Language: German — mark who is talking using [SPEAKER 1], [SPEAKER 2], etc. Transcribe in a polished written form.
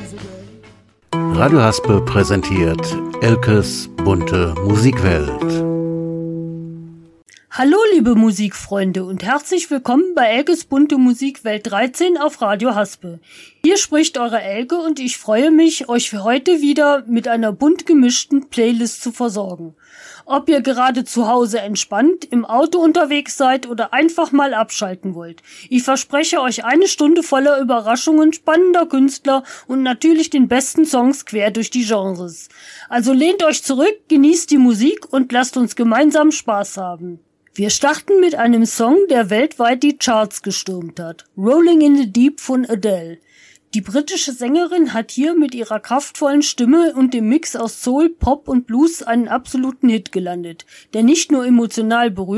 [SPEAKER 1] Radio Haspe präsentiert Elkes bunte Musikwelt.
[SPEAKER 2] Hallo liebe Musikfreunde und herzlich willkommen bei Elkes bunte Musikwelt 13 auf Radio Haspe. Hier spricht eure Elke und ich freue mich, euch für heute wieder mit einer bunt gemischten Playlist zu versorgen. Ob ihr gerade zu Hause entspannt, im Auto unterwegs seid oder einfach mal abschalten wollt. Ich verspreche euch eine Stunde voller Überraschungen, spannender Künstler und natürlich den besten Songs quer durch die Genres. Also lehnt euch zurück, genießt die Musik und lasst uns gemeinsam Spaß haben. Wir starten mit einem Song, der weltweit die Charts gestürmt hat. Rolling in the Deep von Adele. Die britische Sängerin hat hier mit ihrer kraftvollen Stimme und dem Mix aus Soul, Pop und Blues einen absoluten Hit gelandet, der nicht nur emotional berührt,